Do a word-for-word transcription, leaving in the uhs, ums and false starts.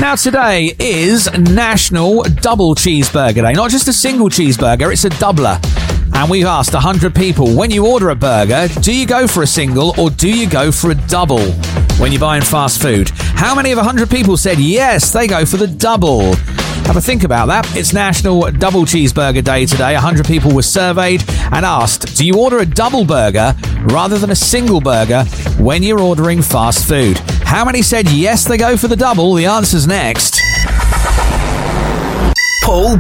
Now, today is National Double Cheeseburger Day. Not just a single cheeseburger, it's a doubler. And we've asked one hundred people, when you order a burger, do you go for a single or do you go for a double when you're buying fast food? How many of one hundred people said yes, they go for the double? Have a think about that. It's National Double Cheeseburger Day today. one hundred people were surveyed and asked, do you order a double burger rather than a single burger when you're ordering fast food? How many said yes, they go for the double? The answer's next. Paul